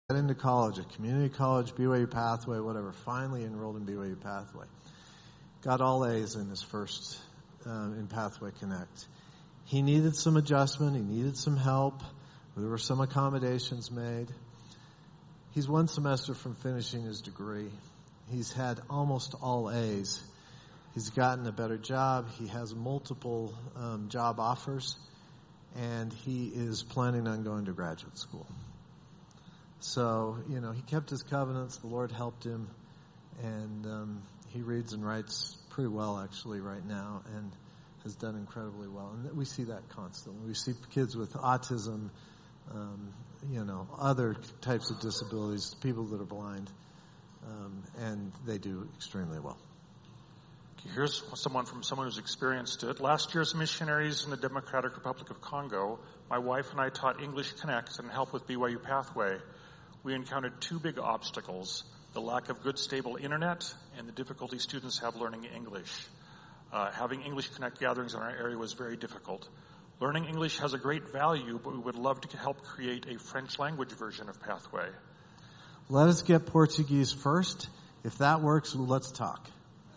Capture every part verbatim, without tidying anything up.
into college, a community college, B Y U Pathway, whatever, finally enrolled in B Y U Pathway. Got all A's in his first, um, in Pathway Connect. He needed some adjustment. He needed some help. There were some accommodations made. He's one semester from finishing his degree. He's had almost all A's. He's gotten a better job. He has multiple um, job offers, and he is planning on going to graduate school. So, you know, he kept his covenants. The Lord helped him, and um, he reads and writes pretty well, actually, right now, and has done incredibly well. And we see that constantly. We see kids with autism, um, you know, other types of disabilities, people that are blind, um, and they do extremely well. Here's someone from someone who's experienced it. Last year as missionaries in the Democratic Republic of Congo, my wife and I taught English Connect and help with B Y U Pathway. We encountered two big obstacles: the lack of good, stable internet and the difficulty students have learning English. Uh, having English Connect gatherings in our area was very difficult. Learning English has a great value, but we would love to help create a French language version of Pathway. Let us get Portuguese first. If that works, let's talk.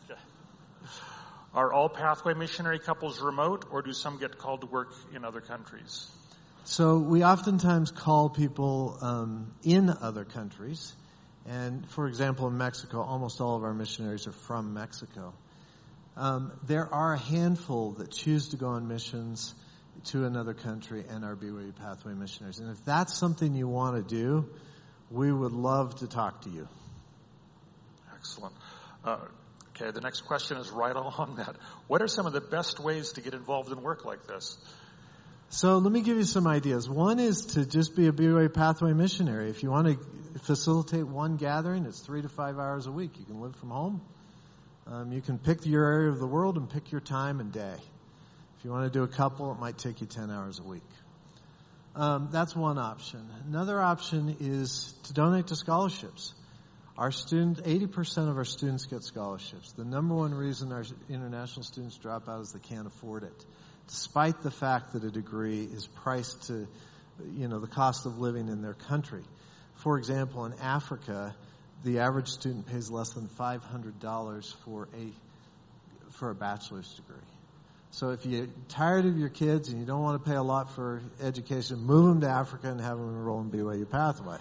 Are all Pathway missionary couples remote, or do some get called to work in other countries? So we oftentimes call people um, in other countries. And, for example, in Mexico, almost all of our missionaries are from Mexico. Um, there are a handful that choose to go on missions to another country and are B Y U Pathway missionaries. And if that's something you want to do, we would love to talk to you. Excellent. Uh, Okay, the next question is right along that. What are some of the best ways to get involved in work like this? So let me give you some ideas. One is to just be a B Y U Pathway missionary. If you want to facilitate one gathering, it's three to five hours a week. You can live from home. Um, you can pick your area of the world and pick your time and day. If you want to do a couple, it might take you ten hours a week. Um, that's one option. Another option is to donate to scholarships. Our students, eighty percent of our students get scholarships. The number one reason our international students drop out is they can't afford it, despite the fact that a degree is priced to, you know, the cost of living in their country. For example, in Africa, the average student pays less than five hundred dollars for a for a bachelor's degree. So if you're tired of your kids and you don't want to pay a lot for education, move them to Africa and have them enroll in B Y U Pathway.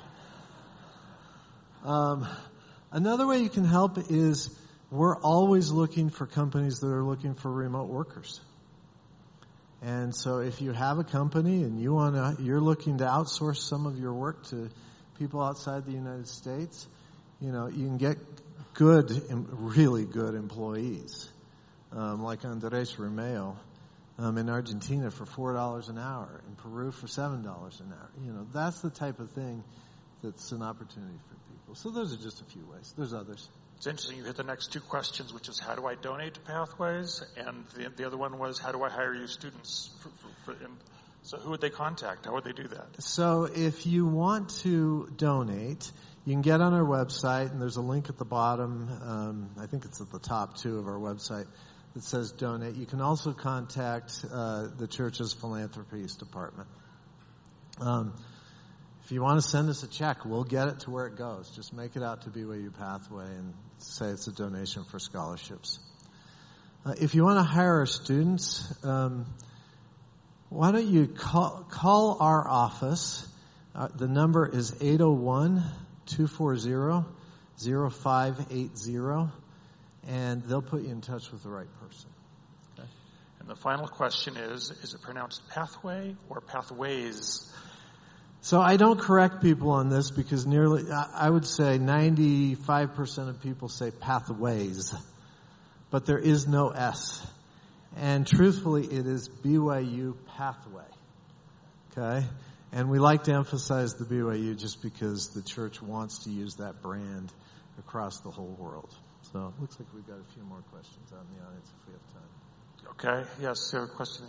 Um, another way you can help is we're always looking for companies that are looking for remote workers. And so if you have a company and you want to, you're looking to outsource some of your work to people outside the United States, you know, you can get good, really good employees, um, like Andres Romeo um, in Argentina for four dollars an hour, in Peru for seven dollars an hour. You know, that's the type of thing that's an opportunity for people. So those are just a few ways. There's others. It's interesting. You hit the next two questions, which is how do I donate to Pathways? And the, the other one was how do I hire you students? For, for, for, and so who would they contact? How would they do that? So if you want to donate, you can get on our website, and there's a link at the bottom. Um, I think it's at the top, too, of our website that says donate. You can also contact uh, the church's philanthropies department. Um If you want to send us a check, we'll get it to where it goes. Just make it out to B Y U Pathway and say it's a donation for scholarships. Uh, if you want to hire our students, um, why don't you call, call our office. Uh, the number is eight oh one, two four zero, zero five eight zero, and they'll put you in touch with the right person. Okay? And the final question is, is it pronounced Pathway or Pathways? So I don't correct people on this because nearly, I would say ninety-five percent of people say pathways, but there is no S. And truthfully, it is B Y U Pathway. Okay? And we like to emphasize the B Y U just because the church wants to use that brand across the whole world. So it looks like we've got a few more questions out in the audience if we have time. Okay. Yes, you have a question?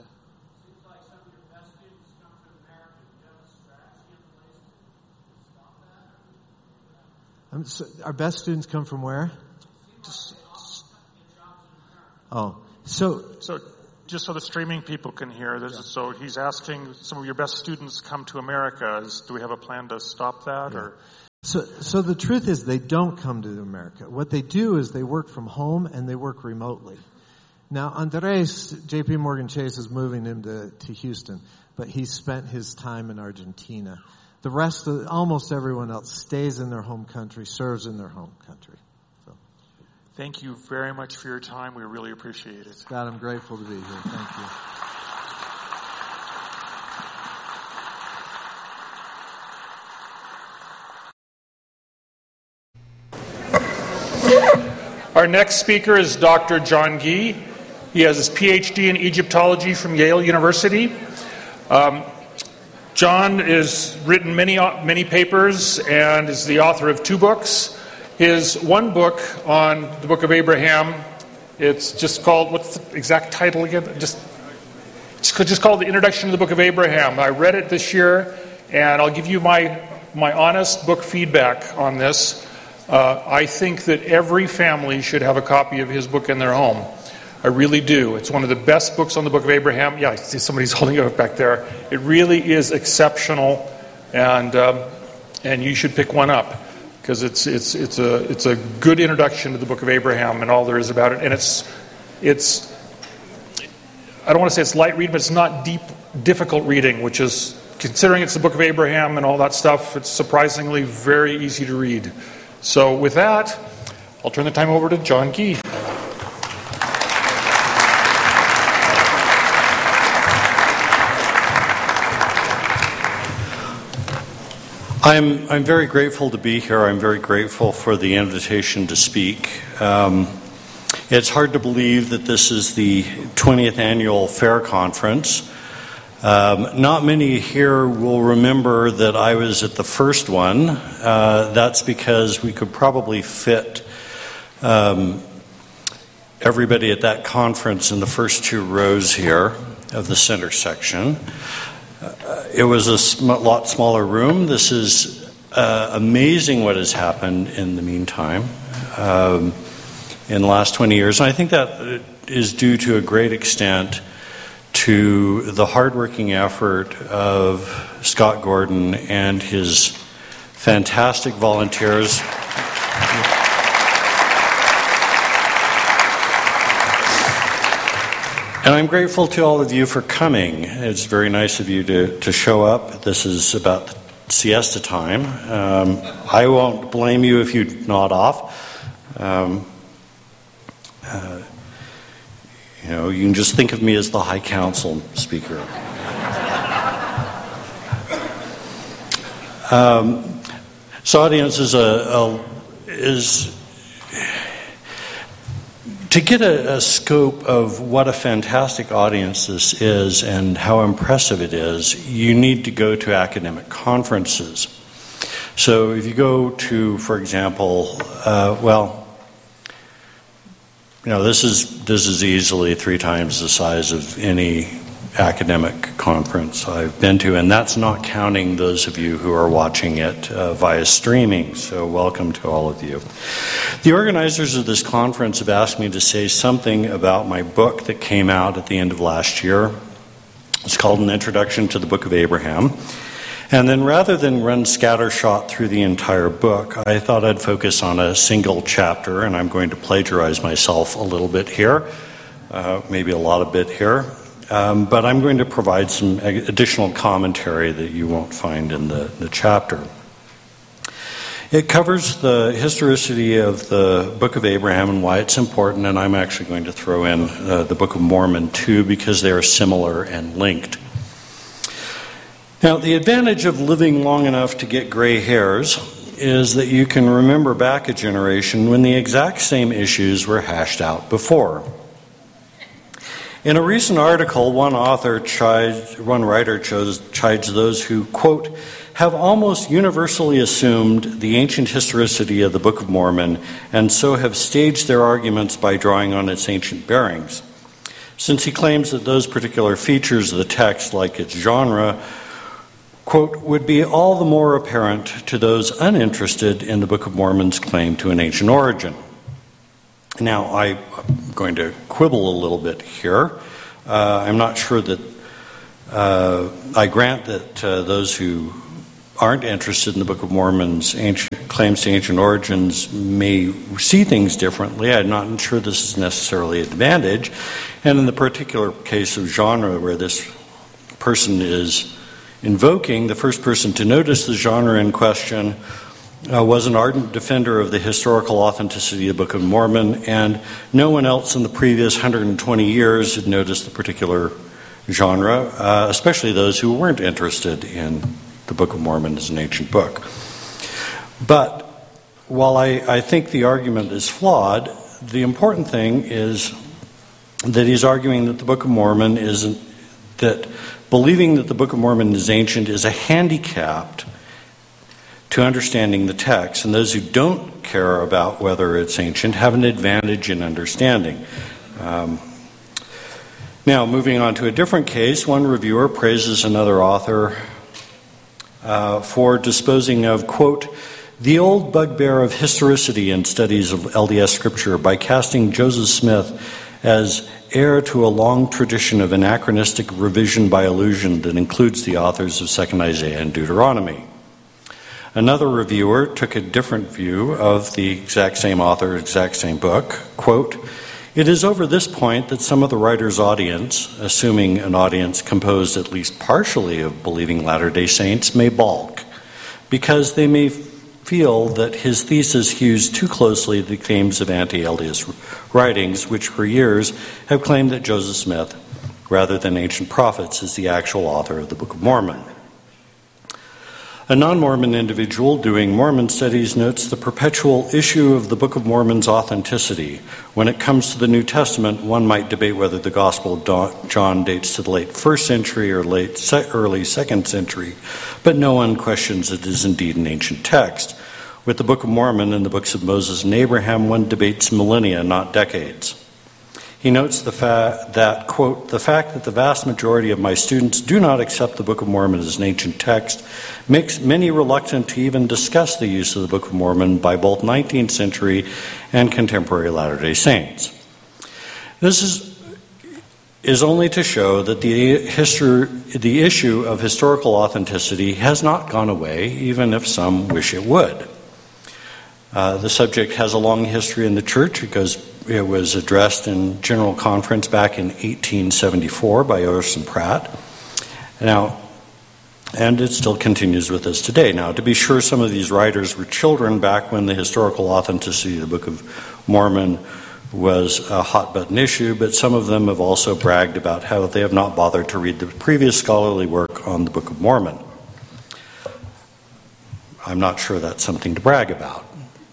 Um, so our best students come from where? Just, oh, so so just so the streaming people can hear this. Yeah. So he's asking, some of your best students come to America. Is, do we have a plan to stop that, yeah. or? So, so the truth is they don't come to America. What they do is they work from home and they work remotely. Now, Andres, J P Morgan Chase is moving him to, to Houston, but he spent his time in Argentina. The rest of, almost everyone else stays in their home country, serves in their home country. So, thank you very much for your time. We really appreciate it. Scott, I'm grateful to be here. Thank you. Our next speaker is Doctor John Gee. He has his P H D in Egyptology from Yale University. Um, John has written many many papers and is the author of two books. His one book on the Book of Abraham, it's just called, what's the exact title again? Just, it's just called The Introduction to the Book of Abraham. I read it this year, and I'll give you my, my honest book feedback on this. Uh, I think that every family should have a copy of his book in their home. I really do. It's one of the best books on the Book of Abraham. Yeah, I see somebody's holding it up back there. It really is exceptional, and um, and you should pick one up because it's it's it's a it's a good introduction to the Book of Abraham and all there is about it. And it's it's I don't want to say it's light reading, but it's not deep, difficult reading. Which is, considering it's the Book of Abraham and all that stuff, it's surprisingly very easy to read. So with that, I'll turn the time over to John Gee. I'm I'm very grateful to be here. I'm very grateful for the invitation to speak. Um, it's hard to believe that this is the twentieth annual Fair Conference. Um, not many here will remember that I was at the first one. Uh, that's because we could probably fit um, everybody at that conference in the first two rows here of the center section. Uh, it was a sm- lot smaller room. This is uh, amazing what has happened in the meantime um, in the last twenty years. And I think that is due to a great extent to the hardworking effort of Scott Gordon and his fantastic volunteers. And I'm grateful to all of you for coming. It's very nice of you to, to show up. This is about siesta time. Um, I won't blame you if you nod off. Um, uh, you know, you can just think of me as the High Council speaker. um, so, audience is a, a is. To get a, a scope of what a fantastic audience this is and how impressive it is, you need to go to academic conferences. So if you go to, for example, uh, well, you know, this is this is easily three times the size of any academic conference I've been to, and that's not counting those of you who are watching it uh, via streaming, so welcome to all of you. The organizers of this conference have asked me to say something about my book that came out at the end of last year. It's called An Introduction to the Book of Abraham. And then rather than run scattershot through the entire book, I thought I'd focus on a single chapter, and I'm going to plagiarize myself a little bit here, uh, maybe a lot of bit here. Um, but I'm going to provide some additional commentary that you won't find in the, the chapter. It covers the historicity of the Book of Abraham and why it's important, and I'm actually going to throw in uh, the Book of Mormon too, because they are similar and linked. Now, the advantage of living long enough to get gray hairs is that you can remember back a generation when the exact same issues were hashed out before. In a recent article, one author chides, one writer chose, chides those who, quote, have almost universally assumed the ancient historicity of the Book of Mormon and so have staged their arguments by drawing on its ancient bearings. Since he claims that those particular features of the text, like its genre, quote, would be all the more apparent to those uninterested in the Book of Mormon's claim to an ancient origin. Now, I'm going to quibble a little bit here. Uh, I'm not sure that uh, I grant that uh, those who aren't interested in the Book of Mormon's ancient, claims to ancient origins may see things differently. I'm not sure this is necessarily an advantage. And in the particular case of genre where this person is invoking, the first person to notice the genre in question uh, was an ardent defender of the historical authenticity of the Book of Mormon, and no one else in the previous one hundred twenty years had noticed the particular genre, uh, especially those who weren't interested in the Book of Mormon as an ancient book. But while I, I think the argument is flawed, the important thing is that he's arguing that the Book of Mormon isn't, that believing that the Book of Mormon is ancient is a handicap to understanding the text, and those who don't care about whether it's ancient have an advantage in understanding. Um, now, moving on to a different case, one reviewer praises another author uh, for disposing of, quote, the old bugbear of historicity in studies of L D S scripture by casting Joseph Smith as heir to a long tradition of anachronistic revision by allusion that includes the authors of Second Isaiah and Deuteronomy. Another reviewer took a different view of the exact same author, exact same book. Quote, it is over this point that some of the writer's audience, assuming an audience composed at least partially of believing Latter-day Saints, may balk, because they may feel that his thesis hews too closely the claims of anti-L D S writings, which for years have claimed that Joseph Smith, rather than ancient prophets, is the actual author of the Book of Mormon. A non-Mormon individual doing Mormon studies notes the perpetual issue of the Book of Mormon's authenticity. When it comes to the New Testament, one might debate whether the Gospel of John dates to the late first century or late se- early second century, but no one questions it is indeed an ancient text. With the Book of Mormon and the books of Moses and Abraham, one debates millennia, not decades. He notes the fa- that, quote, the fact that the vast majority of my students do not accept the Book of Mormon as an ancient text makes many reluctant to even discuss the use of the Book of Mormon by both nineteenth century and contemporary Latter-day Saints. This is, is only to show that the, history, the issue of historical authenticity has not gone away, even if some wish it would. Uh, the subject has a long history in the church. It goes It was addressed in General Conference back in eighteen seventy-four by Orson Pratt. Now, and it still continues with us today. Now, to be sure, some of these writers were children back when the historical authenticity of the Book of Mormon was a hot-button issue, but some of them have also bragged about how they have not bothered to read the previous scholarly work on the Book of Mormon. I'm not sure that's something to brag about.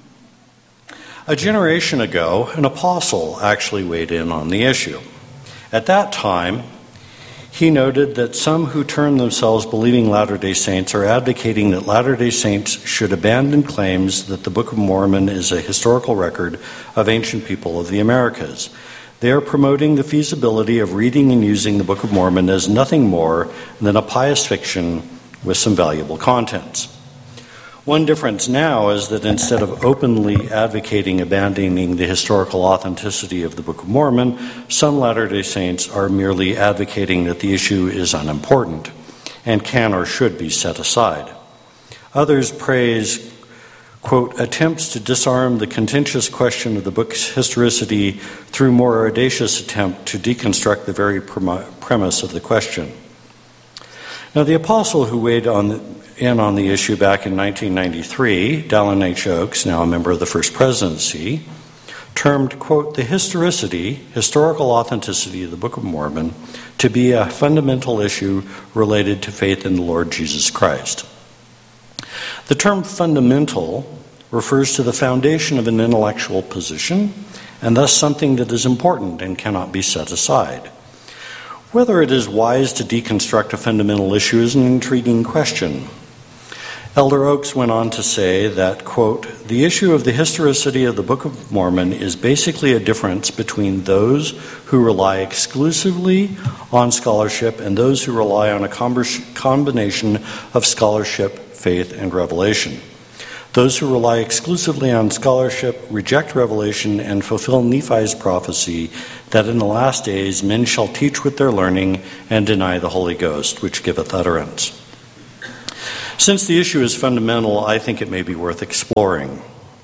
A generation ago, an apostle actually weighed in on the issue. At that time, he noted that some who term themselves believing Latter-day Saints are advocating that Latter-day Saints should abandon claims that the Book of Mormon is a historical record of ancient people of the Americas. They are promoting the feasibility of reading and using the Book of Mormon as nothing more than a pious fiction with some valuable contents. One difference now is that instead of openly advocating abandoning the historical authenticity of the Book of Mormon, some Latter-day Saints are merely advocating that the issue is unimportant and can or should be set aside. Others praise, quote, attempts to disarm the contentious question of the book's historicity through more audacious attempt to deconstruct the very prem- premise of the question. Now, the apostle who weighed on the in on the issue back in nineteen ninety-three, Dallin H. Oaks, now a member of the First Presidency, termed, quote, the historicity, historical authenticity of the Book of Mormon to be a fundamental issue related to faith in the Lord Jesus Christ. The term fundamental refers to the foundation of an intellectual position, and thus something that is important and cannot be set aside. Whether it is wise to deconstruct a fundamental issue is an intriguing question. Elder Oaks went on to say that, quote, the issue of the historicity of the Book of Mormon is basically a difference between those who rely exclusively on scholarship and those who rely on a combination of scholarship, faith, and revelation. Those who rely exclusively on scholarship reject revelation and fulfill Nephi's prophecy that in the last days men shall teach with their learning and deny the Holy Ghost, which giveth utterance. Since the issue is fundamental, I think it may be worth exploring.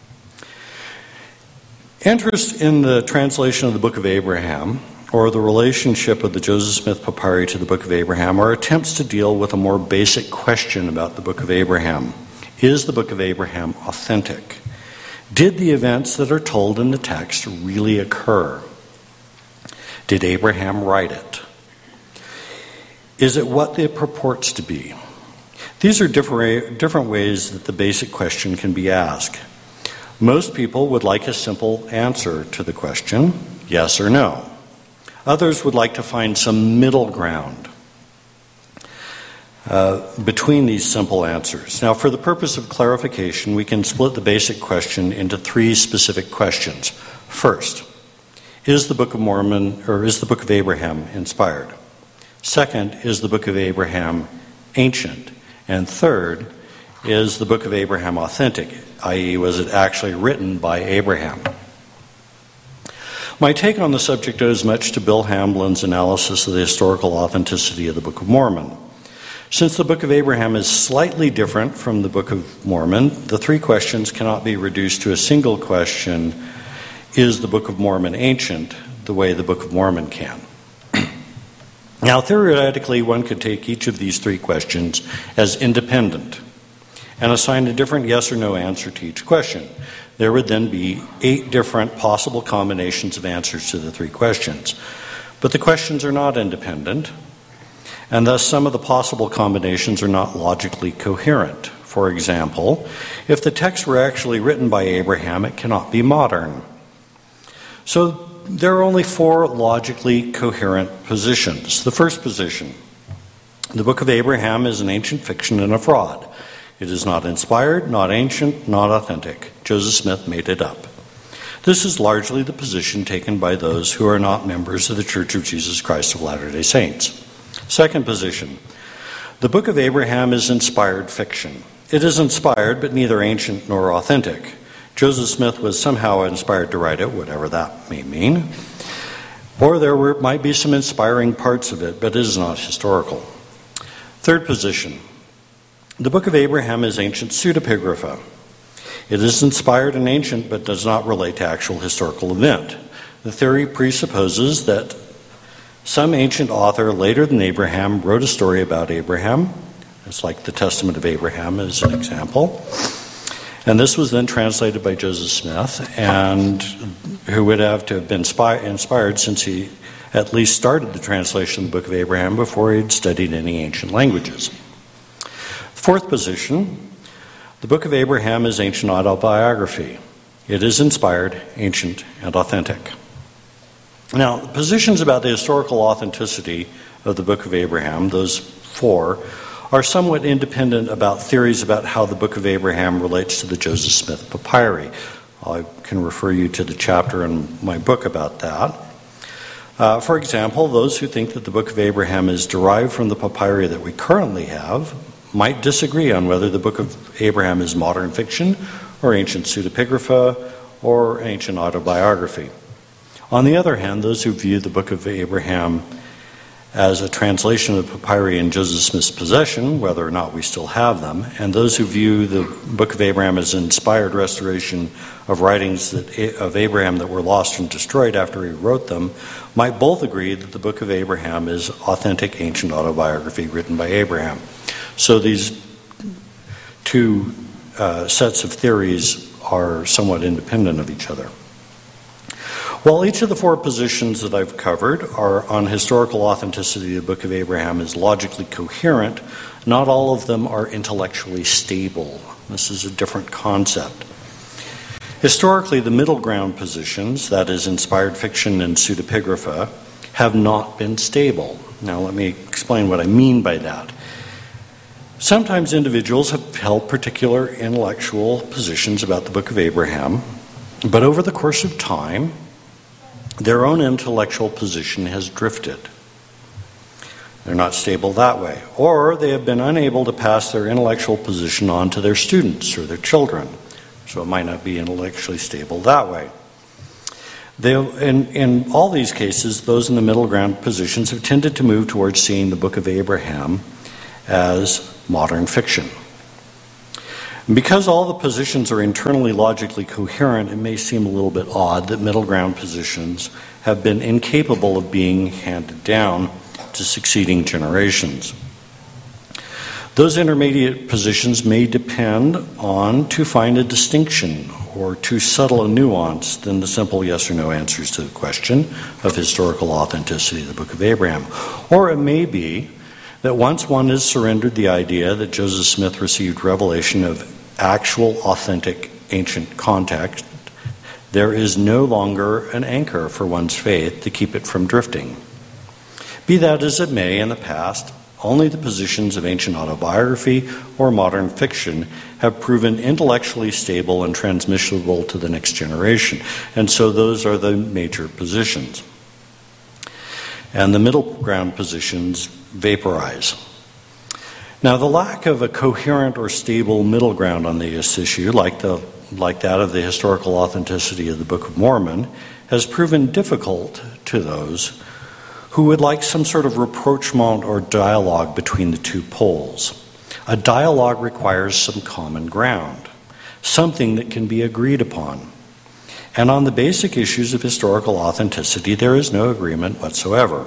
Interest in the translation of the Book of Abraham, or the relationship of the Joseph Smith Papyri to the Book of Abraham, are attempts to deal with a more basic question about the Book of Abraham. Is the Book of Abraham authentic? Did the events that are told in the text really occur? Did Abraham write it? Is it what it purports to be? These are different, different ways that the basic question can be asked. Most people would like a simple answer to the question, yes or no. Others would like to find some middle ground uh, between these simple answers. Now, for the purpose of clarification, we can split the basic question into three specific questions. First, is the Book of Mormon, or is the Book of Abraham inspired? Second, is the Book of Abraham ancient? And third, is the Book of Abraham authentic, that is, was it actually written by Abraham? My take on the subject owes much to Bill Hamblin's analysis of the historical authenticity of the Book of Mormon. Since the Book of Abraham is slightly different from the Book of Mormon, the three questions cannot be reduced to a single question, is the Book of Mormon ancient, the way the Book of Mormon can. Now, theoretically, one could take each of these three questions as independent and assign a different yes or no answer to each question. There would then be eight different possible combinations of answers to the three questions. But the questions are not independent, and thus some of the possible combinations are not logically coherent. For example, if the text were actually written by Abraham, it cannot be modern. So there are only four logically coherent positions. The first position, the Book of Abraham is an ancient fiction and a fraud. It is not inspired, not ancient, not authentic. Joseph Smith made it up. This is largely the position taken by those who are not members of the Church of Jesus Christ of Latter-day Saints. Second position, the Book of Abraham is inspired fiction. It is inspired, but neither ancient nor authentic. Joseph Smith was somehow inspired to write it, whatever that may mean. Or there were, might be some inspiring parts of it, but it is not historical. Third position, the Book of Abraham is ancient pseudepigrapha. It is inspired and ancient, but does not relate to actual historical event. The theory presupposes that some ancient author later than Abraham wrote a story about Abraham. It's like the Testament of Abraham as an example. And this was then translated by Joseph Smith, and who would have to have been inspired since he at least started the translation of the Book of Abraham before he had studied any ancient languages. Fourth position, the Book of Abraham is ancient autobiography. It is inspired, ancient, and authentic. Now, positions about the historical authenticity of the Book of Abraham, those four, are somewhat independent about theories about how the Book of Abraham relates to the Joseph Smith Papyri. I can refer you to the chapter in my book about that. Uh, for example, those who think that the Book of Abraham is derived from the papyri that we currently have might disagree on whether the Book of Abraham is modern fiction or ancient pseudepigrapha or ancient autobiography. On the other hand, those who view the Book of Abraham as a translation of the papyri in Joseph Smith's possession, whether or not we still have them, and those who view the Book of Abraham as an inspired restoration of writings that, of Abraham that were lost and destroyed after he wrote them, might both agree that the Book of Abraham is authentic ancient autobiography written by Abraham. So these two uh, sets of theories are somewhat independent of each other. While each of the four positions that I've covered are on historical authenticity of the Book of Abraham is logically coherent, not all of them are intellectually stable. This is a different concept. Historically, the middle ground positions, that is, inspired fiction and pseudepigrapha, have not been stable. Now, let me explain what I mean by that. Sometimes individuals have held particular intellectual positions about the Book of Abraham, but over the course of time, their own intellectual position has drifted. They're not stable that way. Or they have been unable to pass their intellectual position on to their students or their children. So it might not be intellectually stable that way. They, in, in all these cases, those in the middle ground positions have tended to move towards seeing the Book of Abraham as modern fiction. And because all the positions are internally logically coherent, it may seem a little bit odd that middle ground positions have been incapable of being handed down to succeeding generations. Those intermediate positions may depend on to find a distinction or too subtle a nuance than the simple yes or no answers to the question of historical authenticity of the Book of Abraham. Or it may be that once one has surrendered the idea that Joseph Smith received revelation of actual, authentic, ancient context, there is no longer an anchor for one's faith to keep it from drifting. Be that as it may, in the past, only the positions of ancient autobiography or modern fiction have proven intellectually stable and transmissible to the next generation. And so those are the major positions. And the middle ground positions vaporize. Now, the lack of a coherent or stable middle ground on this issue, like, the, like that of the historical authenticity of the Book of Mormon, has proven difficult to those who would like some sort of rapprochement or dialogue between the two poles. A dialogue requires some common ground, something that can be agreed upon. And on the basic issues of historical authenticity, there is no agreement whatsoever.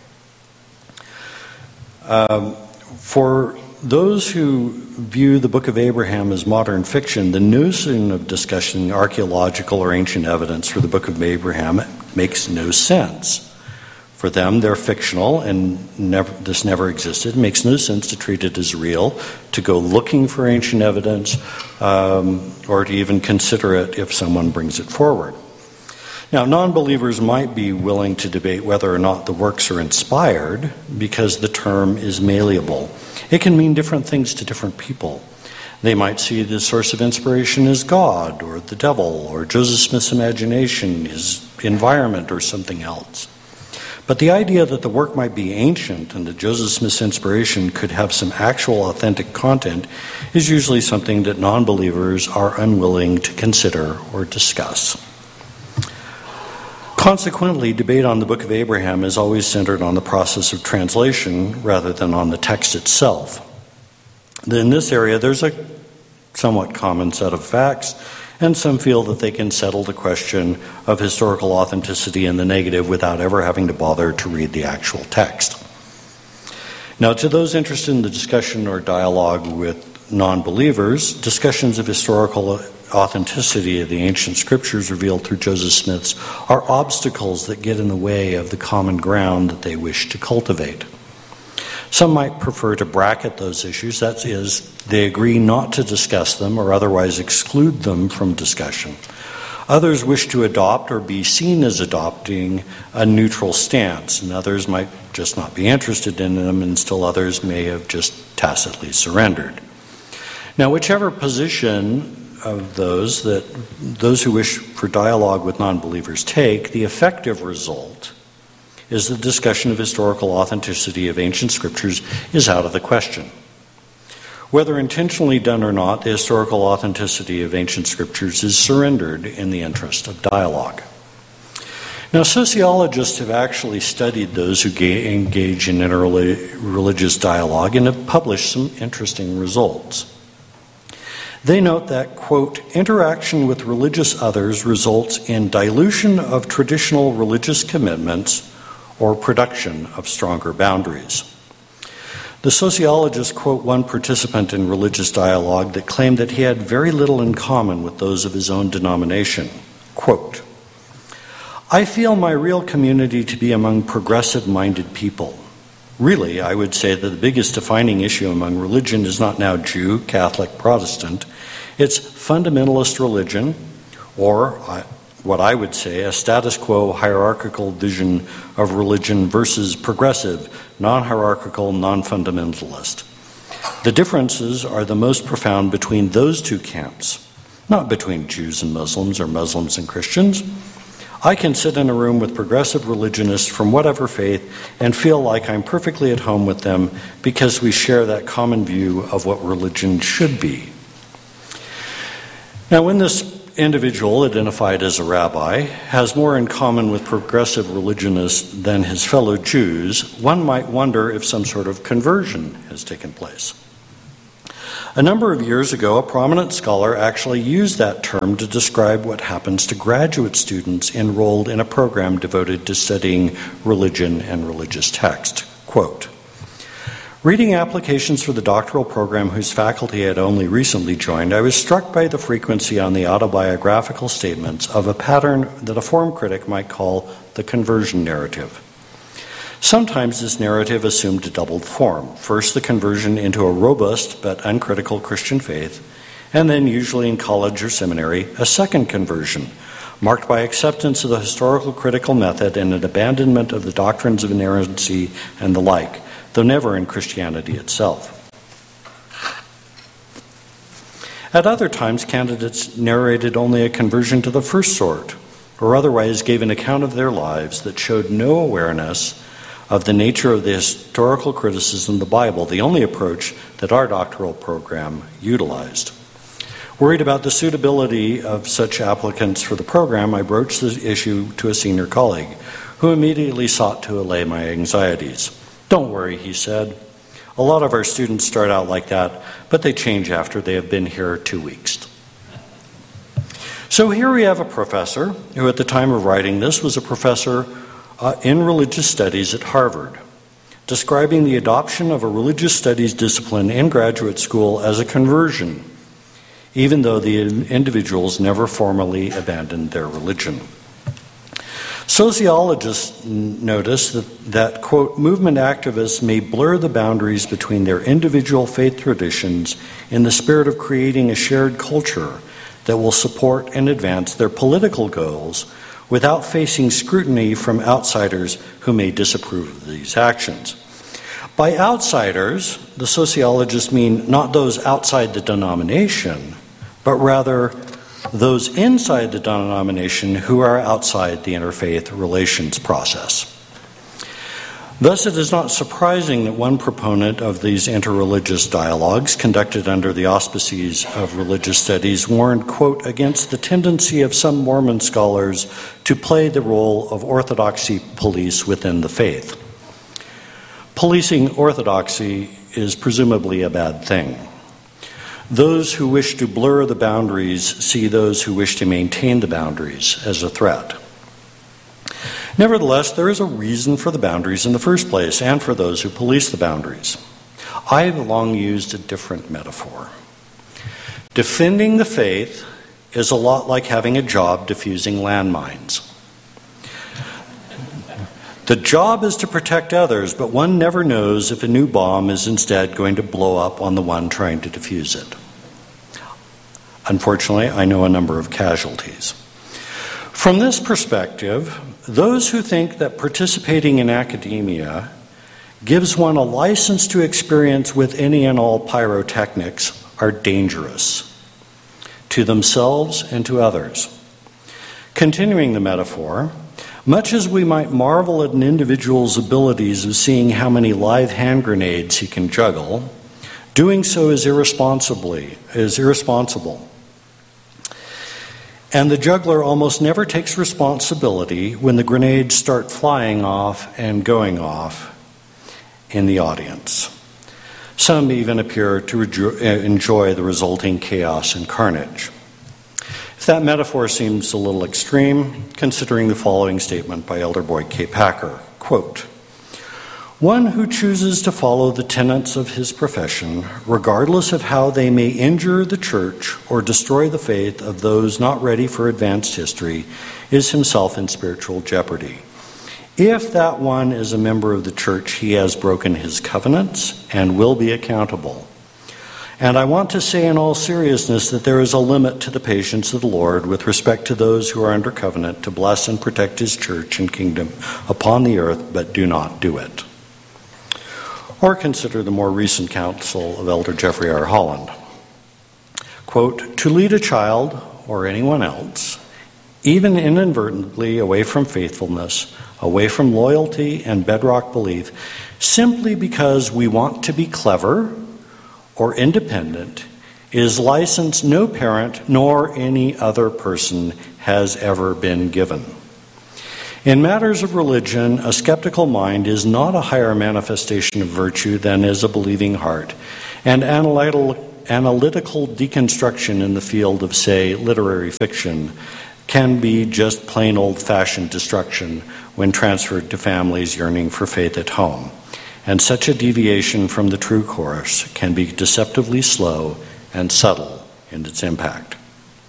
Um, for those who view the Book of Abraham as modern fiction, the notion of discussing archaeological or ancient evidence for the Book of Abraham makes no sense. For them, they're fictional, and never, this never existed. It makes no sense to treat it as real, to go looking for ancient evidence, um, or to even consider it if someone brings it forward. Now, non-believers might be willing to debate whether or not the works are inspired, because the term is malleable. It can mean different things to different people. They might see the source of inspiration as God, or the devil, or Joseph Smith's imagination, his environment, or something else. But the idea that the work might be ancient and that Joseph Smith's inspiration could have some actual authentic content is usually something that non-believers are unwilling to consider or discuss. Consequently, debate on the Book of Abraham is always centered on the process of translation rather than on the text itself. In this area, there's a somewhat common set of facts, and some feel that they can settle the question of historical authenticity in the negative without ever having to bother to read the actual text. Now, to those interested in the discussion or dialogue with non-believers, discussions of historical authenticity of the ancient scriptures revealed through Joseph Smith's are obstacles that get in the way of the common ground that they wish to cultivate. Some might prefer to bracket those issues, that is, they agree not to discuss them or otherwise exclude them from discussion. Others wish to adopt or be seen as adopting a neutral stance, and others might just not be interested in them, and still others may have just tacitly surrendered. Now, whichever position of those that those who wish for dialogue with non-believers take, the effective result is the discussion of historical authenticity of ancient scriptures is out of the question. Whether intentionally done or not, the historical authenticity of ancient scriptures is surrendered in the interest of dialogue. Now, sociologists have actually studied those who ga- engage in interreligious dialogue and have published some interesting results. They note that, quote, interaction with religious others results in dilution of traditional religious commitments or production of stronger boundaries. The sociologists quote one participant in religious dialogue that claimed that he had very little in common with those of his own denomination. Quote, I feel my real community to be among progressive-minded people. Really, I would say that the biggest defining issue among religion is not now Jew, Catholic, Protestant. It's fundamentalist religion, or uh, what I would say, a status quo hierarchical vision of religion versus progressive, non-hierarchical, non-fundamentalist. The differences are the most profound between those two camps, not between Jews and Muslims or Muslims and Christians. I can sit in a room with progressive religionists from whatever faith and feel like I'm perfectly at home with them because we share that common view of what religion should be. Now, when this individual, identified as a rabbi, has more in common with progressive religionists than his fellow Jews, one might wonder if some sort of conversion has taken place. A number of years ago, a prominent scholar actually used that term to describe what happens to graduate students enrolled in a program devoted to studying religion and religious text. Quote, reading applications for the doctoral program whose faculty I had only recently joined, I was struck by the frequency on the autobiographical statements of a pattern that a form critic might call the conversion narrative. Sometimes this narrative assumed a doubled form. First, the conversion into a robust but uncritical Christian faith, and then, usually in college or seminary, a second conversion, marked by acceptance of the historical critical method and an abandonment of the doctrines of inerrancy and the like, though never in Christianity itself. At other times, candidates narrated only a conversion to the first sort, or otherwise gave an account of their lives that showed no awareness of the nature of the historical criticism of the Bible, the only approach that our doctoral program utilized. Worried about the suitability of such applicants for the program, I broached the issue to a senior colleague, who immediately sought to allay my anxieties. Don't worry, he said. A lot of our students start out like that, but they change after they have been here two weeks. So here we have a professor who at the time of writing this was a professor uh, in religious studies at Harvard, describing the adoption of a religious studies discipline in graduate school as a conversion, even though the individuals never formally abandoned their religion. Sociologists notice that, that, quote, movement activists may blur the boundaries between their individual faith traditions in the spirit of creating a shared culture that will support and advance their political goals without facing scrutiny from outsiders who may disapprove of these actions. By outsiders, the sociologists mean not those outside the denomination, but rather those inside the denomination who are outside the interfaith relations process. Thus, it is not surprising that one proponent of these interreligious dialogues conducted under the auspices of religious studies warned, quote, against the tendency of some Mormon scholars to play the role of orthodoxy police within the faith. Policing orthodoxy is presumably a bad thing. Those who wish to blur the boundaries see those who wish to maintain the boundaries as a threat. Nevertheless, there is a reason for the boundaries in the first place and for those who police the boundaries. I have long used a different metaphor. Defending the faith is a lot like having a job defusing landmines. The job is to protect others, but one never knows if a new bomb is instead going to blow up on the one trying to defuse it. Unfortunately, I know a number of casualties. From this perspective, those who think that participating in academia gives one a license to experience with any and all pyrotechnics are dangerous to themselves and to others. Continuing the metaphor, much as we might marvel at an individual's abilities of seeing how many live hand grenades he can juggle, doing so is irresponsibly is irresponsible. And the juggler almost never takes responsibility when the grenades start flying off and going off in the audience. Some even appear to enjoy the resulting chaos and carnage. If that metaphor seems a little extreme, considering the following statement by Elder Boyd K. Packer, quote, one who chooses to follow the tenets of his profession, regardless of how they may injure the church or destroy the faith of those not ready for advanced history, is himself in spiritual jeopardy. If that one is a member of the church, he has broken his covenants and will be accountable. And I want to say in all seriousness that there is a limit to the patience of the Lord with respect to those who are under covenant to bless and protect his church and kingdom upon the earth, but do not do it. Or consider the more recent counsel of Elder Jeffrey R. Holland. Quote, to lead a child or anyone else, even inadvertently away from faithfulness, away from loyalty and bedrock belief, simply because we want to be clever or independent, is license no parent nor any other person has ever been given. In matters of religion, a skeptical mind is not a higher manifestation of virtue than is a believing heart, and analytical, analytical deconstruction in the field of, say, literary fiction can be just plain old-fashioned destruction when transferred to families yearning for faith at home. And such a deviation from the true course can be deceptively slow and subtle in its impact.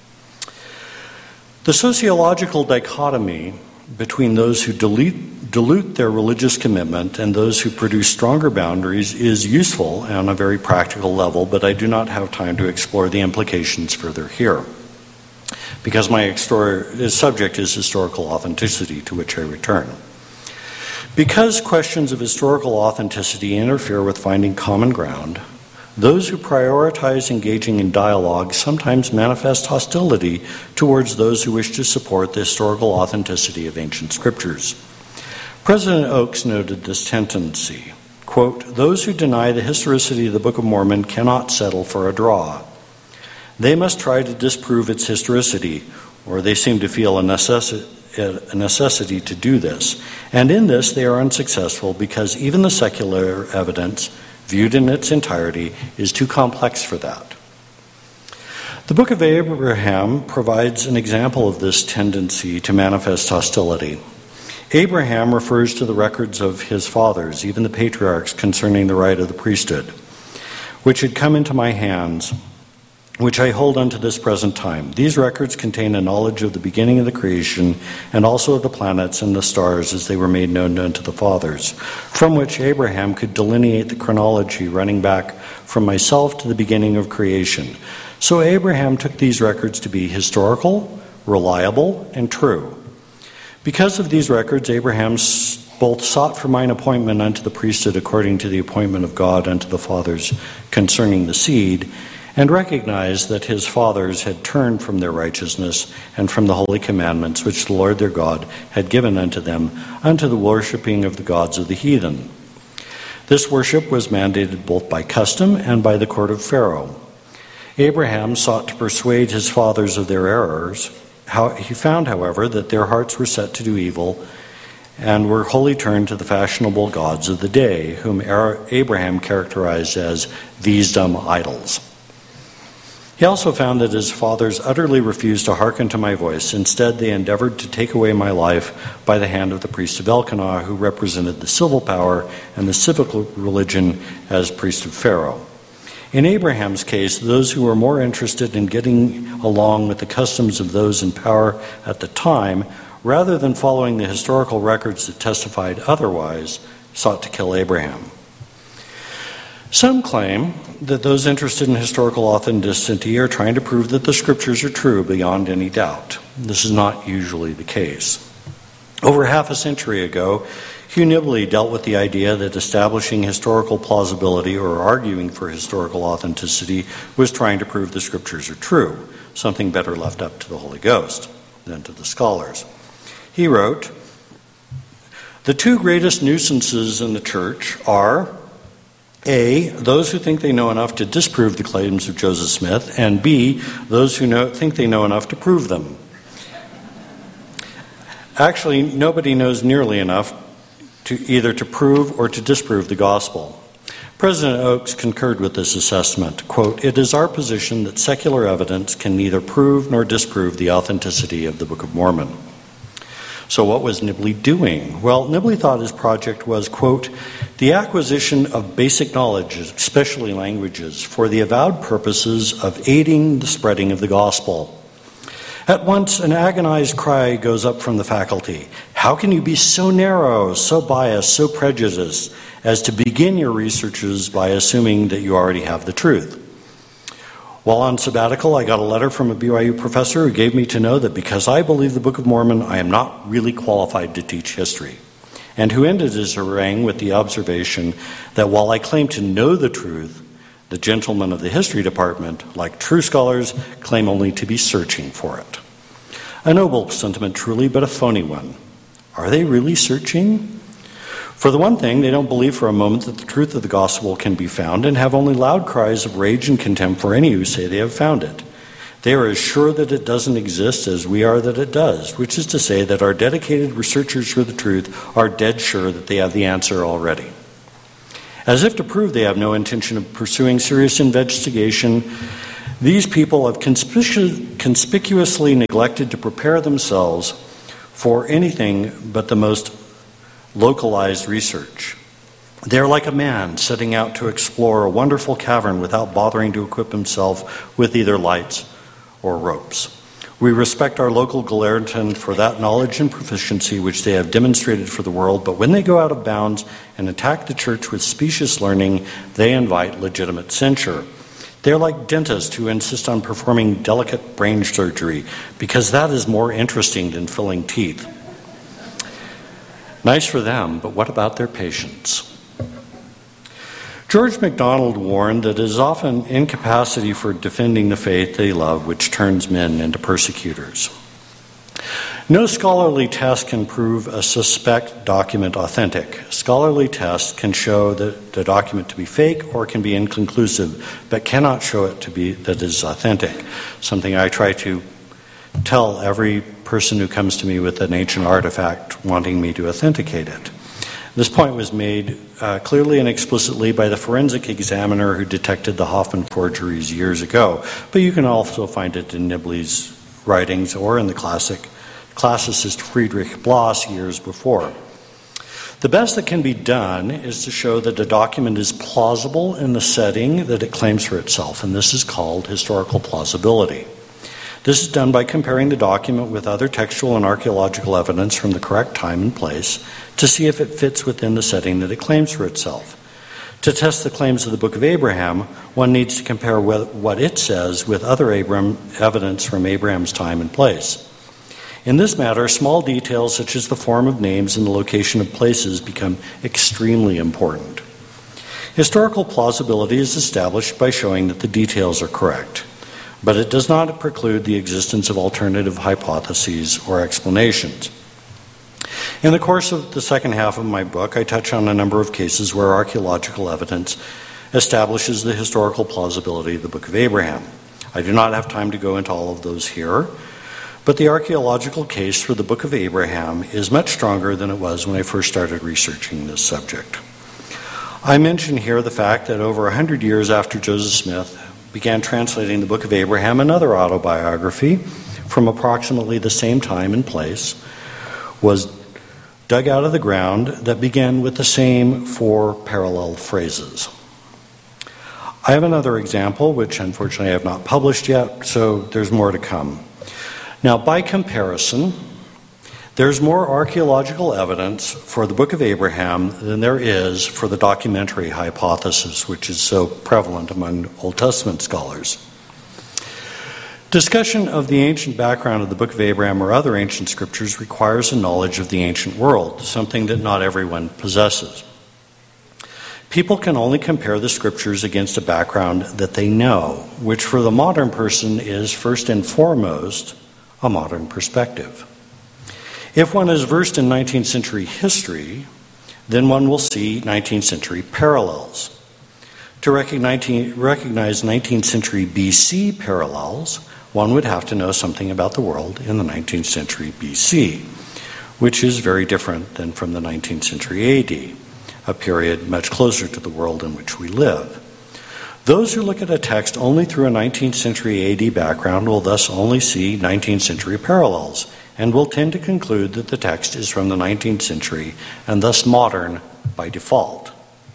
The sociological dichotomy between those who dilute, dilute their religious commitment and those who produce stronger boundaries is useful on a very practical level, but I do not have time to explore the implications further here, because my extor- subject is historical authenticity, to which I return. Because questions of historical authenticity interfere with finding common ground, those who prioritize engaging in dialogue sometimes manifest hostility towards those who wish to support the historical authenticity of ancient scriptures. President Oakes noted this tendency. Quote, "Those who deny the historicity of the Book of Mormon cannot settle for a draw. They must try to disprove its historicity, or they seem to feel a necessity a necessity to do this. And in this they are unsuccessful because even the secular evidence, viewed in its entirety, is too complex for that." The Book of Abraham provides an example of this tendency to manifest hostility. Abraham refers to the records of his fathers, even the patriarchs, concerning the right of the priesthood, which had come into my hands, which I hold unto this present time. These records contain a knowledge of the beginning of the creation, and also of the planets and the stars as they were made known unto the fathers, from which Abraham could delineate the chronology running back from myself to the beginning of creation. So Abraham took these records to be historical, reliable, and true. Because of these records, Abraham both sought for mine appointment unto the priesthood according to the appointment of God unto the fathers concerning the seed, and recognized that his fathers had turned from their righteousness and from the holy commandments which the Lord their God had given unto them, unto the worshipping of the gods of the heathen. This worship was mandated both by custom and by the court of Pharaoh. Abraham sought to persuade his fathers of their errors. How, he found, however, that their hearts were set to do evil and were wholly turned to the fashionable gods of the day, whom Abraham characterized as these dumb idols. He also found that his fathers utterly refused to hearken to my voice. Instead, they endeavored to take away my life by the hand of the priest of Elkanah, who represented the civil power and the civic religion as priest of Pharaoh. In Abraham's case, those who were more interested in getting along with the customs of those in power at the time, rather than following the historical records that testified otherwise, sought to kill Abraham. Some claim that those interested in historical authenticity are trying to prove that the scriptures are true beyond any doubt. This is not usually the case. Over half a century ago, Hugh Nibley dealt with the idea that establishing historical plausibility or arguing for historical authenticity was trying to prove the scriptures are true, something better left up to the Holy Ghost than to the scholars. He wrote, "The two greatest nuisances in the church are A, those who think they know enough to disprove the claims of Joseph Smith, and B, those who know, think they know enough to prove them. Actually, nobody knows nearly enough to either to prove or to disprove the gospel." President Oakes concurred with this assessment. Quote, "It is our position that secular evidence can neither prove nor disprove the authenticity of the Book of Mormon." So what was Nibley doing? Well, Nibley thought his project was, quote, "the acquisition of basic knowledge, especially languages, for the avowed purposes of aiding the spreading of the gospel." At once, an agonized cry goes up from the faculty. How can you be so narrow, so biased, so prejudiced as to begin your researches by assuming that you already have the truth? While on sabbatical, I got a letter from a B Y U professor who gave me to know that because I believe the Book of Mormon, I am not really qualified to teach history, and who ended his harangue with the observation that while I claim to know the truth, the gentlemen of the history department, like true scholars, claim only to be searching for it. A noble sentiment truly, but a phony one. Are they really searching? For the one thing, they don't believe for a moment that the truth of the gospel can be found, and have only loud cries of rage and contempt for any who say they have found it. They are as sure that it doesn't exist as we are that it does, which is to say that our dedicated researchers for the truth are dead sure that they have the answer already. As if to prove they have no intention of pursuing serious investigation, these people have conspicu- conspicuously neglected to prepare themselves for anything but the most localized research. They are like a man setting out to explore a wonderful cavern without bothering to equip himself with either lights or ropes. We respect our local Galeritan for that knowledge and proficiency which they have demonstrated for the world, but when they go out of bounds and attack the church with specious learning, they invite legitimate censure. They are like dentists who insist on performing delicate brain surgery because that is more interesting than filling teeth. Nice for them, but what about their patients? George MacDonald warned that it is often incapacity for defending the faith they love which turns men into persecutors. No scholarly test can prove a suspect document authentic. Scholarly tests can show that the document to be fake or can be inconclusive, but cannot show it to be that it is authentic, something I try to tell every person who comes to me with an ancient artifact wanting me to authenticate it. This point was made uh, clearly and explicitly by the forensic examiner who detected the Hoffman forgeries years ago, but you can also find it in Nibley's writings or in the classic classicist Friedrich Bloss years before. The best that can be done is to show that a document is plausible in the setting that it claims for itself, and this is called historical plausibility. This is done by comparing the document with other textual and archaeological evidence from the correct time and place to see if it fits within the setting that it claims for itself. To test the claims of the Book of Abraham, one needs to compare what it says with other Abraham evidence from Abraham's time and place. In this matter, small details such as the form of names and the location of places become extremely important. Historical plausibility is established by showing that the details are correct, but it does not preclude the existence of alternative hypotheses or explanations. In the course of the second half of my book, I touch on a number of cases where archaeological evidence establishes the historical plausibility of the Book of Abraham. I do not have time to go into all of those here, but the archaeological case for the Book of Abraham is much stronger than it was when I first started researching this subject. I mention here the fact that over one hundred years after Joseph Smith began translating the Book of Abraham, another autobiography from approximately the same time and place was dug out of the ground that began with the same four parallel phrases. I have another example, which unfortunately I have not published yet, so there's more to come. Now, by comparison, there's more archaeological evidence for the Book of Abraham than there is for the documentary hypothesis, which is so prevalent among Old Testament scholars. Discussion of the ancient background of the Book of Abraham or other ancient scriptures requires a knowledge of the ancient world, something that not everyone possesses. People can only compare the scriptures against a background that they know, which for the modern person is first and foremost a modern perspective. If one is versed in nineteenth century history, then one will see nineteenth century parallels. To recognize nineteenth century B C parallels, one would have to know something about the world in the nineteenth century B C, which is very different than from the nineteenth century A D, a period much closer to the world in which we live. Those who look at a text only through a nineteenth century A D background will thus only see nineteenth century parallels, and will tend to conclude that the text is from the nineteenth century and thus modern by default.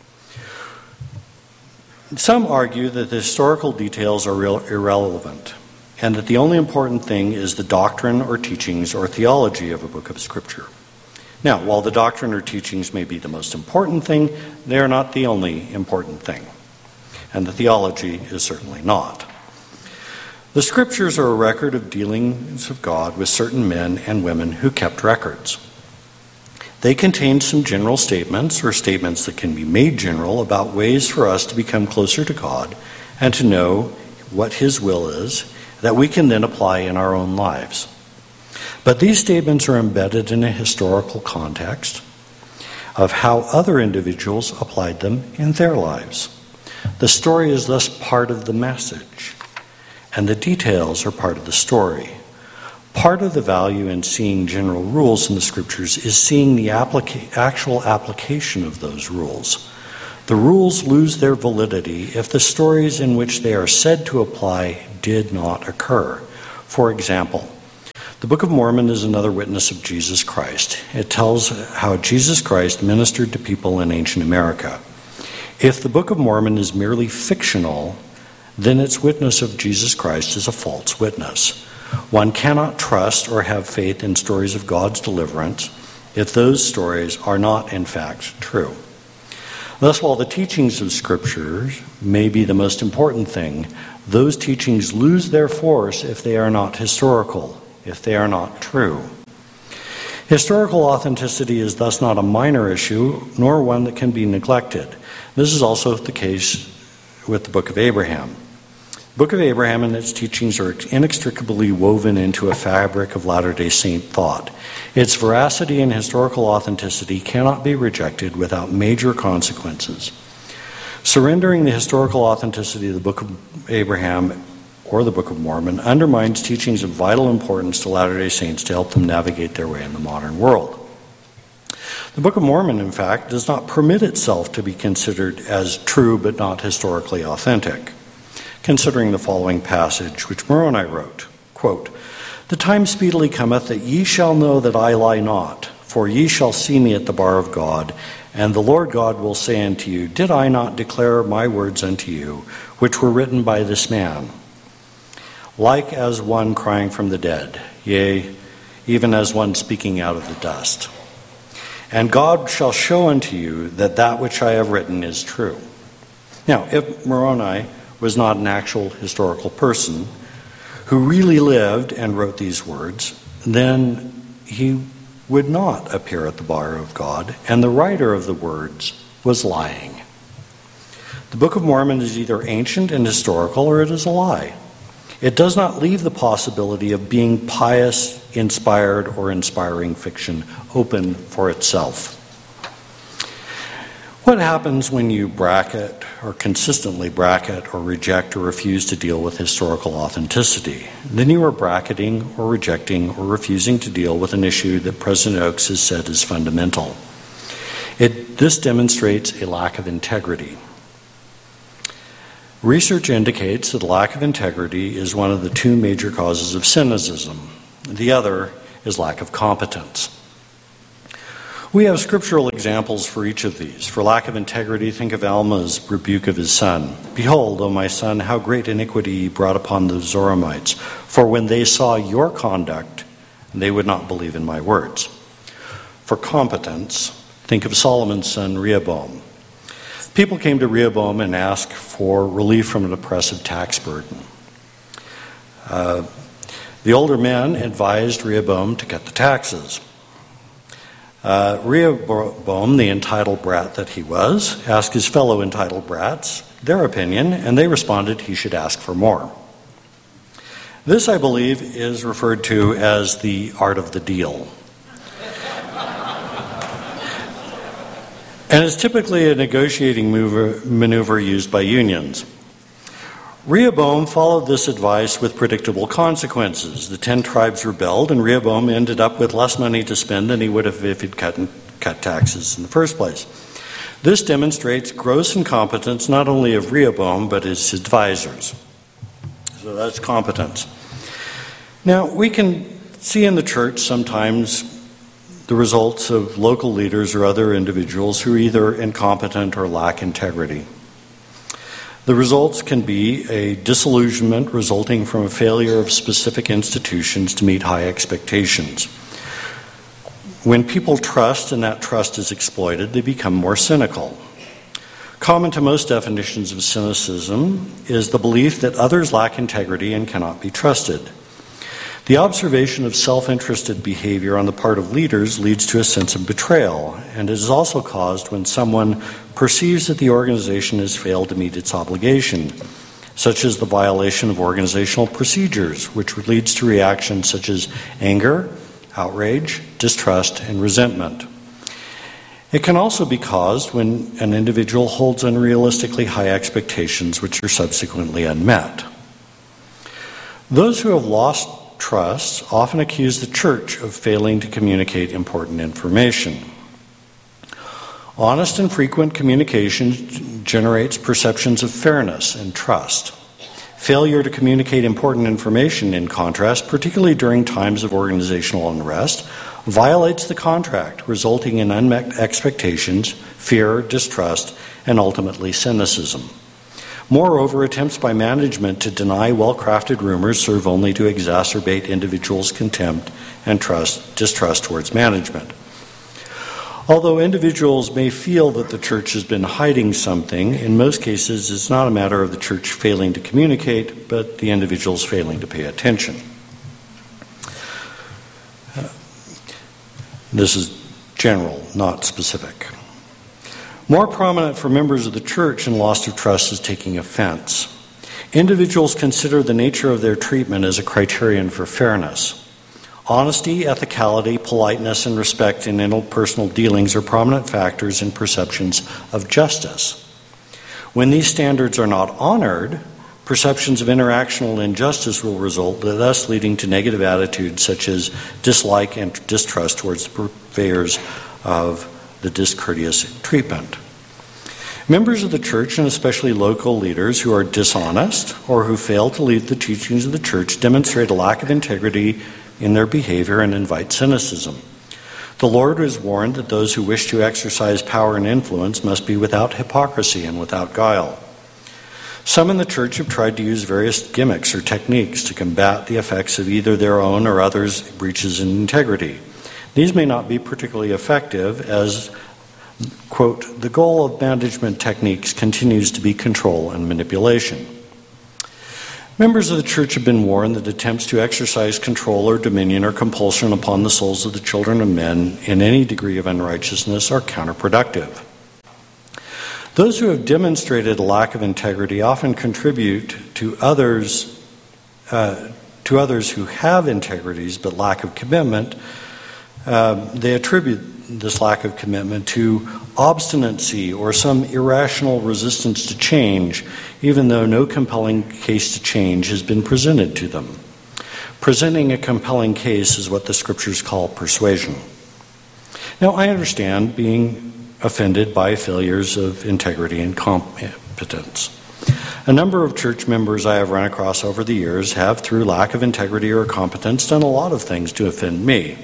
Some argue that the historical details are real irrelevant, and that the only important thing is the doctrine or teachings or theology of a book of Scripture. Now, while the doctrine or teachings may be the most important thing, they are not the only important thing, and the theology is certainly not. The Scriptures are a record of dealings of God with certain men and women who kept records. They contain some general statements or statements that can be made general about ways for us to become closer to God and to know what His will is that we can then apply in our own lives. But these statements are embedded in a historical context of how other individuals applied them in their lives. The story is thus part of the message, and the details are part of the story. Part of the value in seeing general rules in the Scriptures is seeing the applica- actual application of those rules. The The rules lose their validity if the stories in which they are said to apply did not occur. For example, the Book of Mormon is another witness of Jesus Christ. It tells how Jesus Christ ministered to people in ancient America. If the Book of Mormon is merely fictional, then its witness of Jesus Christ is a false witness. One cannot trust or have faith in stories of God's deliverance if those stories are not, in fact, true. Thus, while the teachings of Scriptures may be the most important thing, those teachings lose their force if they are not historical, if they are not true. Historical authenticity is thus not a minor issue, nor one that can be neglected. This is also the case with the Book of Abraham. The Book of Abraham and its teachings are inextricably woven into a fabric of Latter-day Saint thought. Its veracity and historical authenticity cannot be rejected without major consequences. Surrendering the historical authenticity of the Book of Abraham or the Book of Mormon undermines teachings of vital importance to Latter-day Saints to help them navigate their way in the modern world. The Book of Mormon, in fact, does not permit itself to be considered as true but not historically authentic. Considering the following passage, which Moroni wrote, quote, "The time speedily cometh that ye shall know that I lie not, for ye shall see me at the bar of God, and the Lord God will say unto you, Did I not declare my words unto you, which were written by this man? Like as one crying from the dead, yea, even as one speaking out of the dust. And God shall show unto you that that which I have written is true." Now, if Moroni was not an actual historical person who really lived and wrote these words, then he would not appear at the bar of God, and the writer of the words was lying. The Book of Mormon is either ancient and historical, or it is a lie. It does not leave the possibility of being pious, inspired, or inspiring fiction open for itself. What happens when you bracket or consistently bracket or reject or refuse to deal with historical authenticity? Then you are bracketing or rejecting or refusing to deal with an issue that President Oaks has said is fundamental. It, this demonstrates a lack of integrity. Research indicates that lack of integrity is one of the two major causes of cynicism. The other is lack of competence. We have scriptural examples for each of these. For lack of integrity, think of Alma's rebuke of his son. "Behold, O my son, how great iniquity ye brought upon the Zoramites. For when they saw your conduct, they would not believe in my words." For competence, think of Solomon's son Rehoboam. People came to Rehoboam and asked for relief from an oppressive tax burden. Uh, the older men advised Rehoboam to cut the taxes. Uh, Rehoboam, the entitled brat that he was, asked his fellow entitled brats their opinion, and they responded he should ask for more. This, I believe, is referred to as the art of the deal. And is typically a negotiating mover, maneuver used by unions. Rehoboam followed this advice with predictable consequences. The ten tribes rebelled, and Rehoboam ended up with less money to spend than he would have if he'd cut, cut taxes in the first place. This demonstrates gross incompetence not only of Rehoboam, but his advisors. So that's competence. Now, we can see in the church sometimes the results of local leaders or other individuals who are either incompetent or lack integrity. The results can be a disillusionment resulting from a failure of specific institutions to meet high expectations. When people trust and that trust is exploited, they become more cynical. Common to most definitions of cynicism is the belief that others lack integrity and cannot be trusted. The observation of self-interested behavior on the part of leaders leads to a sense of betrayal, and it is also caused when someone perceives that the organization has failed to meet its obligation, such as the violation of organizational procedures, which leads to reactions such as anger, outrage, distrust, and resentment. It can also be caused when an individual holds unrealistically high expectations which are subsequently unmet. Those who have lost trust often accuse the church of failing to communicate important information. Honest and frequent communication generates perceptions of fairness and trust. Failure to communicate important information, in contrast, particularly during times of organizational unrest, violates the contract, resulting in unmet expectations, fear, distrust, and ultimately cynicism. Moreover, attempts by management to deny well-crafted rumors serve only to exacerbate individuals' contempt and trust, distrust towards management. Although individuals may feel that the church has been hiding something, in most cases it's not a matter of the church failing to communicate, but the individuals failing to pay attention. Uh, this is general, not specific. More prominent for members of the church in loss of trust is taking offense. Individuals consider the nature of their treatment as a criterion for fairness. Honesty, ethicality, politeness, and respect in interpersonal dealings are prominent factors in perceptions of justice. When these standards are not honored, perceptions of interactional injustice will result, thus leading to negative attitudes such as dislike and distrust towards the purveyors of the discourteous treatment. Members of the church, and especially local leaders who are dishonest or who fail to lead the teachings of the church, demonstrate a lack of integrity in their behavior and invite cynicism. The Lord has warned that those who wish to exercise power and influence must be without hypocrisy and without guile. Some in the church have tried to use various gimmicks or techniques to combat the effects of either their own or others' breaches in integrity. These may not be particularly effective as, quote, the goal of management techniques continues to be control and manipulation. Members of the church have been warned that attempts to exercise control or dominion or compulsion upon the souls of the children of men in any degree of unrighteousness are counterproductive. Those who have demonstrated a lack of integrity often contribute to others, uh, to others who have integrities but lack of commitment. Uh, they attribute this lack of commitment to obstinacy or some irrational resistance to change, even though no compelling case to change has been presented to them. Presenting a compelling case is what the scriptures call persuasion. Now, I understand being offended by failures of integrity and competence. A number of church members I have run across over the years have, through lack of integrity or competence, done a lot of things to offend me.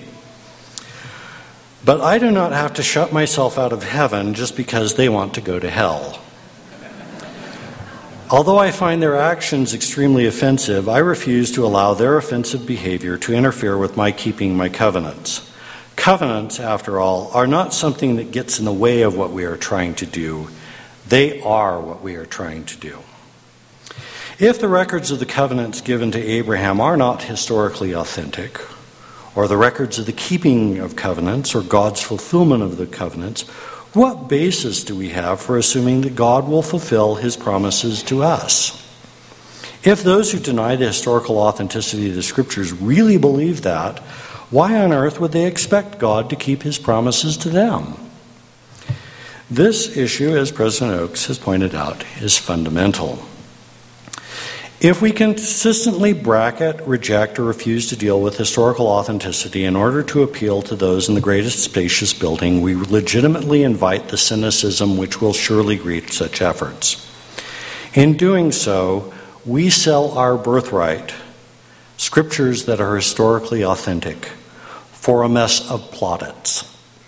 But I do not have to shut myself out of heaven just because they want to go to hell. Although I find their actions extremely offensive, I refuse to allow their offensive behavior to interfere with my keeping my covenants. Covenants, after all, are not something that gets in the way of what we are trying to do. They are what we are trying to do. If the records of the covenants given to Abraham are not historically authentic, or the records of the keeping of covenants, or God's fulfillment of the covenants, what basis do we have for assuming that God will fulfill his promises to us? If those who deny the historical authenticity of the scriptures really believe that, why on earth would they expect God to keep his promises to them? This issue, as President Oakes has pointed out, is fundamental. If we consistently bracket, reject, or refuse to deal with historical authenticity in order to appeal to those in the greatest spacious building, we legitimately invite the cynicism which will surely greet such efforts. In doing so, we sell our birthright, scriptures that are historically authentic, for a mess of plaudits.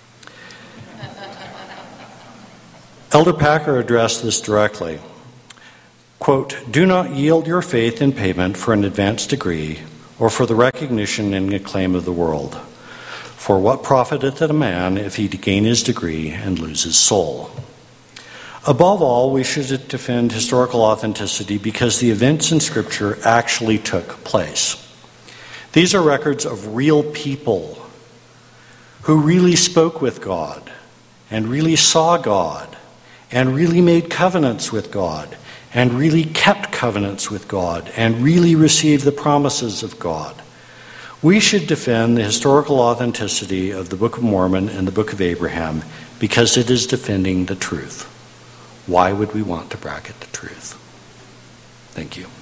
Elder Packer addressed this directly. Quote, do not yield your faith in payment for an advanced degree or for the recognition and acclaim of the world. For what profiteth it a man if he gain his degree and lose his soul? Above all, we should defend historical authenticity because the events in Scripture actually took place. These are records of real people who really spoke with God and really saw God and really made covenants with God and really kept covenants with God, and really received the promises of God. We should defend the historical authenticity of the Book of Mormon and the Book of Abraham because it is defending the truth. Why would we want to bracket the truth? Thank you.